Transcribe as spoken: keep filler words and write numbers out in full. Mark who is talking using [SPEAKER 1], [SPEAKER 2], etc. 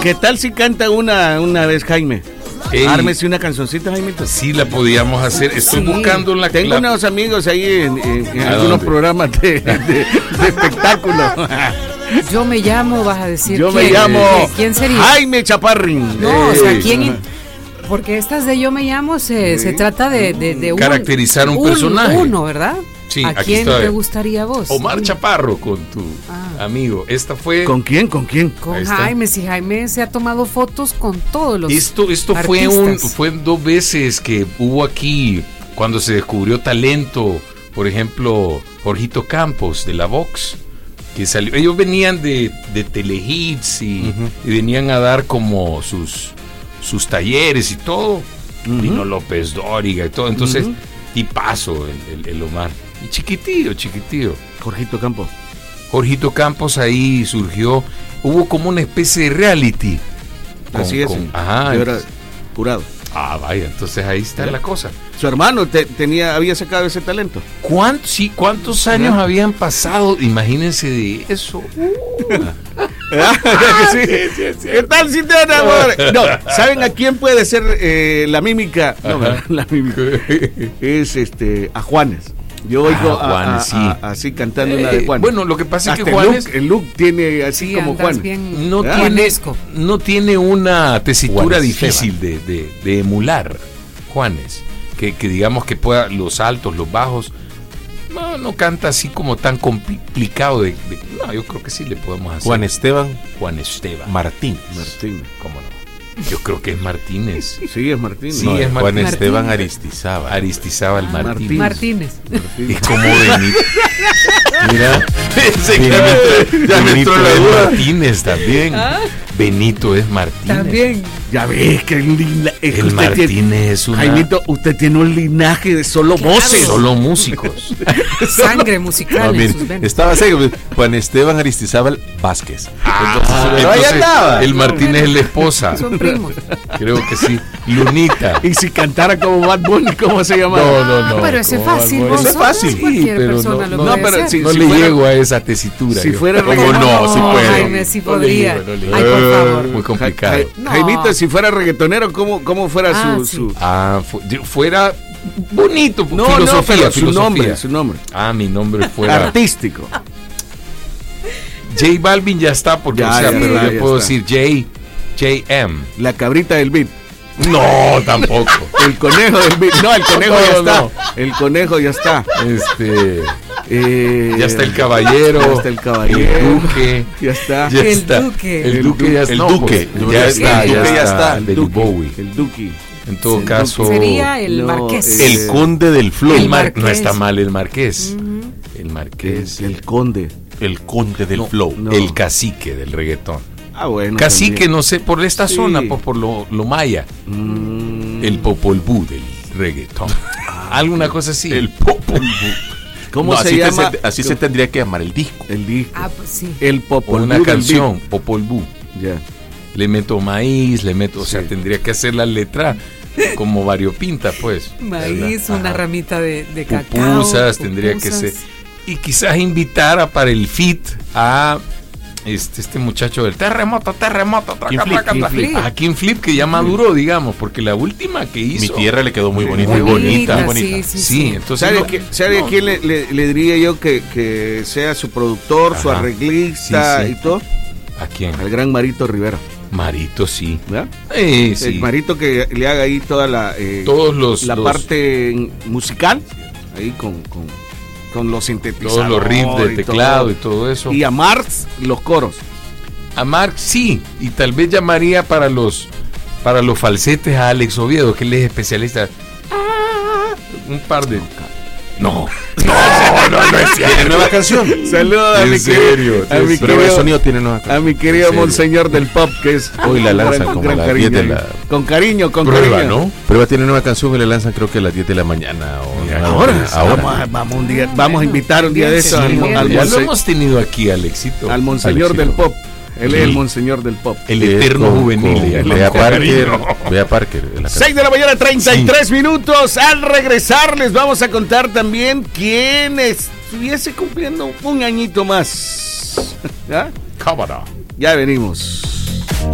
[SPEAKER 1] ¿Qué tal si canta una, una vez, Jaime?
[SPEAKER 2] Ey,
[SPEAKER 1] Ármese una cancioncita, Jaime.
[SPEAKER 2] Sí, la podíamos hacer. Estoy
[SPEAKER 3] Sí.
[SPEAKER 2] buscando la...
[SPEAKER 1] Tengo
[SPEAKER 2] la...
[SPEAKER 1] unos amigos ahí en, en, en
[SPEAKER 2] ¿A
[SPEAKER 1] algunos
[SPEAKER 2] dónde?
[SPEAKER 1] programas de, de, de espectáculo.
[SPEAKER 3] Yo me llamo, vas a decir.
[SPEAKER 1] Yo
[SPEAKER 3] ¿quién?
[SPEAKER 1] me llamo
[SPEAKER 3] ¿Quién sería?
[SPEAKER 1] Jaime Chaparrín.
[SPEAKER 3] No, o sea,
[SPEAKER 2] Ey.
[SPEAKER 3] ¿quién? Porque estas de Yo me llamo se, se trata de, de, de un,
[SPEAKER 2] Caracterizar un personaje.
[SPEAKER 3] Uno, ¿verdad?
[SPEAKER 2] Sí,
[SPEAKER 3] ¿A
[SPEAKER 2] aquí
[SPEAKER 3] quién
[SPEAKER 2] está.
[SPEAKER 3] te gustaría vos?
[SPEAKER 2] Omar Chaparro con tu
[SPEAKER 3] Ah.
[SPEAKER 2] amigo. Esta fue...
[SPEAKER 1] ¿Con quién? ¿Con quién?
[SPEAKER 3] Con
[SPEAKER 2] Ahí está.
[SPEAKER 3] Jaime, si Jaime se ha tomado fotos con todos los
[SPEAKER 2] Esto, esto fue
[SPEAKER 3] artistas.
[SPEAKER 2] un, fue dos veces que hubo aquí cuando se descubrió talento, por ejemplo, Jorgito Campos de la Vox, que salió, ellos venían de, de Telehits y,
[SPEAKER 1] Uh-huh.
[SPEAKER 2] y venían a dar como sus, sus talleres y todo.
[SPEAKER 1] Uh-huh.
[SPEAKER 2] Lino López Dóriga y todo, entonces,
[SPEAKER 1] Uh-huh.
[SPEAKER 2] tipazo el, el, el Omar. Y chiquitillo, chiquitillo.
[SPEAKER 1] Jorgito Campos.
[SPEAKER 2] Jorgito Campos ahí surgió, hubo como una especie de reality. Con-
[SPEAKER 1] Así es.
[SPEAKER 2] con- ajá,
[SPEAKER 1] Yo era jurado.
[SPEAKER 2] Ah, vaya, entonces ahí está
[SPEAKER 1] ¿Ya?
[SPEAKER 2] la cosa.
[SPEAKER 1] Su hermano te- tenía, había sacado ese talento.
[SPEAKER 2] ¿Cuántos, sí, ¿Cuántos años
[SPEAKER 1] Ajá.
[SPEAKER 2] habían pasado? Imagínense de eso.
[SPEAKER 1] Sí. ¿Qué tal si te enamoras? No, ¿saben a quién puede ser eh, la mímica? No,
[SPEAKER 2] Ajá.
[SPEAKER 1] la mímica. Es este a Juanes. Yo oigo
[SPEAKER 2] Ah,
[SPEAKER 1] a-
[SPEAKER 2] Juanes,
[SPEAKER 1] a-
[SPEAKER 2] sí.
[SPEAKER 1] a- así cantando una
[SPEAKER 2] Eh,
[SPEAKER 1] de Juanes.
[SPEAKER 2] bueno, lo que pasa es
[SPEAKER 1] Hasta
[SPEAKER 2] que
[SPEAKER 1] el
[SPEAKER 2] Juanes
[SPEAKER 1] look, el look tiene así
[SPEAKER 3] Sí,
[SPEAKER 1] como
[SPEAKER 3] andas
[SPEAKER 1] Juan.
[SPEAKER 3] bien
[SPEAKER 2] no
[SPEAKER 1] ¿Ah?
[SPEAKER 2] tiene,
[SPEAKER 3] juanesco.
[SPEAKER 2] no tiene una tesitura
[SPEAKER 4] Juanes
[SPEAKER 2] difícil de, de- de emular, Juanes. Que, que digamos que pueda los altos, los bajos. No, no canta así como tan complicado de, de- no, yo creo que sí le podemos hacer.
[SPEAKER 4] Juan Esteban
[SPEAKER 2] Juan Esteban.
[SPEAKER 4] Martín.
[SPEAKER 1] Martín.
[SPEAKER 4] ¿Cómo no?
[SPEAKER 2] Yo creo que es Martínez.
[SPEAKER 1] Sí, es Martín.
[SPEAKER 2] Sí,
[SPEAKER 4] No,
[SPEAKER 2] es
[SPEAKER 4] Juan
[SPEAKER 2] Martín.
[SPEAKER 4] Esteban Aristizábal.
[SPEAKER 2] Aristizábal
[SPEAKER 3] Ah,
[SPEAKER 2] Martínez.
[SPEAKER 3] Martínez.
[SPEAKER 1] Martín.
[SPEAKER 2] Y como Benito.
[SPEAKER 4] Mira,
[SPEAKER 2] Ese
[SPEAKER 4] Benito-
[SPEAKER 2] ya me entró- ya me
[SPEAKER 4] Benito
[SPEAKER 2] entró la
[SPEAKER 4] es
[SPEAKER 2] duda.
[SPEAKER 4] Martínez.
[SPEAKER 2] Martínez también.
[SPEAKER 3] Ah.
[SPEAKER 2] Benito es Martínez.
[SPEAKER 3] También.
[SPEAKER 1] Ya ves que linda, es que
[SPEAKER 2] El
[SPEAKER 1] usted tiene,
[SPEAKER 2] Martínez es una...
[SPEAKER 1] Jaimito, usted tiene un linaje de solo
[SPEAKER 3] Claro.
[SPEAKER 1] voces.
[SPEAKER 2] Solo músicos.
[SPEAKER 3] Sangre musical
[SPEAKER 4] No,
[SPEAKER 3] en
[SPEAKER 4] mire,
[SPEAKER 3] sus venas.
[SPEAKER 4] estaba serio. Juan Esteban Aristizábal Vázquez.
[SPEAKER 2] Ah,
[SPEAKER 4] pero ahí
[SPEAKER 2] entonces,
[SPEAKER 4] andaba.
[SPEAKER 2] el Martínez es la esposa.
[SPEAKER 3] Son primos.
[SPEAKER 2] Creo que sí. Lunita.
[SPEAKER 1] Y si cantara como Bad Bunny, ¿cómo se llama?
[SPEAKER 2] No, no,
[SPEAKER 3] Ah,
[SPEAKER 2] no.
[SPEAKER 3] pero ese es
[SPEAKER 2] ¿Cómo
[SPEAKER 3] fácil,
[SPEAKER 2] algo?
[SPEAKER 3] vos
[SPEAKER 4] Eso es
[SPEAKER 3] sos,
[SPEAKER 4] fácil.
[SPEAKER 3] cualquier
[SPEAKER 2] pero
[SPEAKER 3] persona
[SPEAKER 2] no,
[SPEAKER 3] lo
[SPEAKER 2] no,
[SPEAKER 3] puede
[SPEAKER 1] pero
[SPEAKER 3] hacer.
[SPEAKER 1] sí,
[SPEAKER 2] No
[SPEAKER 1] si
[SPEAKER 2] le
[SPEAKER 1] fuera-
[SPEAKER 2] llego a esa tesitura.
[SPEAKER 1] si
[SPEAKER 2] yo.
[SPEAKER 1] fuera
[SPEAKER 2] ¿Cómo
[SPEAKER 1] reggaetón-
[SPEAKER 2] no? Sí
[SPEAKER 3] No,
[SPEAKER 2] puede.
[SPEAKER 3] Jaime, sí
[SPEAKER 2] No le
[SPEAKER 3] podría.
[SPEAKER 2] llego, no le
[SPEAKER 3] Ay, por
[SPEAKER 2] llego.
[SPEAKER 3] favor.
[SPEAKER 2] Muy complicado.
[SPEAKER 1] Ja-
[SPEAKER 3] No.
[SPEAKER 1] Jaimito, si fuera reggaetonero, ¿cómo, cómo fuera
[SPEAKER 3] Ah,
[SPEAKER 1] su,
[SPEAKER 3] sí.
[SPEAKER 1] su...
[SPEAKER 2] Ah, fu- yo- fuera bonito.
[SPEAKER 1] No,
[SPEAKER 2] filosofía,
[SPEAKER 1] no, pero su
[SPEAKER 2] filosofía.
[SPEAKER 1] nombre, su nombre.
[SPEAKER 2] Ah, mi nombre fuera...
[SPEAKER 1] Artístico.
[SPEAKER 2] J Balvin ya está, porque,
[SPEAKER 1] Ya,
[SPEAKER 2] o sea,
[SPEAKER 1] ya,
[SPEAKER 2] pero
[SPEAKER 1] ya,
[SPEAKER 2] yo
[SPEAKER 1] ya
[SPEAKER 2] puedo
[SPEAKER 1] está.
[SPEAKER 2] decir J, J M.
[SPEAKER 1] La cabrita del beat.
[SPEAKER 2] No, tampoco.
[SPEAKER 1] El conejo del beat. No, el conejo
[SPEAKER 2] No,
[SPEAKER 1] ya
[SPEAKER 2] no,
[SPEAKER 1] está.
[SPEAKER 2] no.
[SPEAKER 1] El conejo ya está.
[SPEAKER 2] Este,
[SPEAKER 1] Eh,
[SPEAKER 2] ya está el caballero.
[SPEAKER 1] Ya está el caballero.
[SPEAKER 2] El duque.
[SPEAKER 1] Ya está.
[SPEAKER 2] Ya
[SPEAKER 3] El
[SPEAKER 2] está.
[SPEAKER 3] duque.
[SPEAKER 2] El duque ya
[SPEAKER 4] El
[SPEAKER 2] está.
[SPEAKER 4] duque.
[SPEAKER 2] pues, ya
[SPEAKER 4] El
[SPEAKER 2] está,
[SPEAKER 4] duque
[SPEAKER 2] ya
[SPEAKER 4] ya
[SPEAKER 2] está.
[SPEAKER 4] está.
[SPEAKER 2] De
[SPEAKER 1] Duque,
[SPEAKER 2] Bowie.
[SPEAKER 1] El Duque.
[SPEAKER 2] En todo
[SPEAKER 1] El
[SPEAKER 2] caso.
[SPEAKER 3] Sería el
[SPEAKER 1] No,
[SPEAKER 3] marqués.
[SPEAKER 1] eh,
[SPEAKER 4] El conde del flow.
[SPEAKER 2] el mar-
[SPEAKER 3] Marqués.
[SPEAKER 2] no está mal el marqués.
[SPEAKER 3] Ujú.
[SPEAKER 2] El
[SPEAKER 1] El,
[SPEAKER 2] marqués.
[SPEAKER 1] el conde.
[SPEAKER 4] El conde del flow.
[SPEAKER 1] no.
[SPEAKER 2] El cacique del reggaetón.
[SPEAKER 1] Ah, bueno.
[SPEAKER 2] Cacique,
[SPEAKER 1] también.
[SPEAKER 2] no sé, por esta
[SPEAKER 1] Sí.
[SPEAKER 2] zona, pues por lo, lo maya.
[SPEAKER 1] Mm,
[SPEAKER 2] El Popol Vuh del reggaetón. Alguna cosa así.
[SPEAKER 4] El Popol Vuh.
[SPEAKER 1] ¿Cómo
[SPEAKER 4] No,
[SPEAKER 1] se
[SPEAKER 4] así, te-
[SPEAKER 1] llama?
[SPEAKER 4] se- así se tendría que llamar el disco.
[SPEAKER 1] El disco.
[SPEAKER 3] Ah, pues sí.
[SPEAKER 1] El
[SPEAKER 2] Por
[SPEAKER 1] Popol
[SPEAKER 2] una
[SPEAKER 1] Vuh del
[SPEAKER 2] canción, Popol Vuh.
[SPEAKER 1] beat. Ya.
[SPEAKER 2] Le meto maíz, le meto, o sea,
[SPEAKER 1] Sí.
[SPEAKER 2] tendría que hacer la letra como variopinta, pues.
[SPEAKER 3] Maíz,
[SPEAKER 2] ¿verdad?
[SPEAKER 3] una
[SPEAKER 2] Ajá.
[SPEAKER 3] ramita de, de cacao.
[SPEAKER 2] Pupusas, tendría que
[SPEAKER 3] pupusas.
[SPEAKER 2] ser. Y quizás invitara para el fit a este, este muchacho del terremoto, terremoto, traca,
[SPEAKER 4] Kim Flip,
[SPEAKER 2] traca,
[SPEAKER 3] Kim
[SPEAKER 2] traca.
[SPEAKER 3] Flip.
[SPEAKER 2] A Kim Flip, que ya maduró, digamos, porque la última que hizo.
[SPEAKER 4] Mi tierra le quedó muy
[SPEAKER 1] Sí,
[SPEAKER 4] bonita.
[SPEAKER 2] muy bonita,
[SPEAKER 4] muy
[SPEAKER 3] sí,
[SPEAKER 4] bonita.
[SPEAKER 3] sí,
[SPEAKER 2] Sí,
[SPEAKER 3] sí.
[SPEAKER 2] entonces.
[SPEAKER 1] ¿Sabe,
[SPEAKER 2] no-
[SPEAKER 1] qué- sabe
[SPEAKER 2] no,
[SPEAKER 1] a quién le, le- le diría yo que, que sea su productor, su
[SPEAKER 2] Ajá.
[SPEAKER 1] arreglista
[SPEAKER 2] Sí, sí.
[SPEAKER 1] y todo?
[SPEAKER 2] ¿A quién?
[SPEAKER 1] Al gran Marito Rivera.
[SPEAKER 2] Marito, sí.
[SPEAKER 1] ¿Verdad?
[SPEAKER 2] Eh, sí.
[SPEAKER 1] El Marito que le haga ahí toda la, eh,
[SPEAKER 2] Todos los.
[SPEAKER 1] la
[SPEAKER 2] los-
[SPEAKER 1] parte musical, ahí con, con, con los sintetizadores.
[SPEAKER 2] Todos los riffs de
[SPEAKER 1] y
[SPEAKER 2] teclado
[SPEAKER 1] todo.
[SPEAKER 2] y todo eso.
[SPEAKER 1] Y a Marx los coros.
[SPEAKER 2] A Mark sí, y tal vez llamaría para los para los falsetes a Alex Oviedo, que él es especialista. Ah, un par de. No, no, no, no es
[SPEAKER 4] ¿Tiene
[SPEAKER 2] cierto.
[SPEAKER 4] nueva canción?
[SPEAKER 1] Saludos a
[SPEAKER 2] En
[SPEAKER 1] mi
[SPEAKER 2] serio,
[SPEAKER 1] querido, a
[SPEAKER 2] en
[SPEAKER 1] mi
[SPEAKER 4] Prueba de
[SPEAKER 1] querido,
[SPEAKER 4] sonido tiene nueva
[SPEAKER 1] a
[SPEAKER 4] canción.
[SPEAKER 1] mi querido
[SPEAKER 4] En serio.
[SPEAKER 1] monseñor del pop, que es
[SPEAKER 4] Hoy la
[SPEAKER 1] un
[SPEAKER 4] lanzan
[SPEAKER 1] gran-
[SPEAKER 4] como
[SPEAKER 1] gran
[SPEAKER 4] a las
[SPEAKER 1] cariño
[SPEAKER 4] diez de
[SPEAKER 1] ahí.
[SPEAKER 4] la-
[SPEAKER 1] Con cariño, con
[SPEAKER 2] Prueba,
[SPEAKER 1] cariño.
[SPEAKER 2] ¿no?
[SPEAKER 4] Prueba tiene nueva canción y le lanzan creo que a las diez de la mañana. O
[SPEAKER 2] Mira,
[SPEAKER 4] no,
[SPEAKER 1] Ahora,
[SPEAKER 4] ahora.
[SPEAKER 1] Vamos, a, vamos, un día, vamos a invitar un día de eso al,
[SPEAKER 3] Sí,
[SPEAKER 1] al
[SPEAKER 2] Ya lo
[SPEAKER 1] monse-
[SPEAKER 2] hemos tenido aquí, Alexito.
[SPEAKER 1] al monseñor
[SPEAKER 4] Alexito.
[SPEAKER 1] del pop. Él es
[SPEAKER 2] Sí.
[SPEAKER 1] el monseñor del pop.
[SPEAKER 2] El
[SPEAKER 4] Eh,
[SPEAKER 2] eterno
[SPEAKER 4] con-
[SPEAKER 2] juvenil.
[SPEAKER 4] con-
[SPEAKER 2] le
[SPEAKER 4] Vea
[SPEAKER 2] llamamos con
[SPEAKER 4] Parker.
[SPEAKER 2] cariño.
[SPEAKER 4] Vea Parker. en la
[SPEAKER 1] seis de la mañana, treinta y tres minutos. Al regresar les vamos a contar también quién estuviese cumpliendo un añito más. ¿Ya?
[SPEAKER 2] Cámara.
[SPEAKER 1] Ya venimos.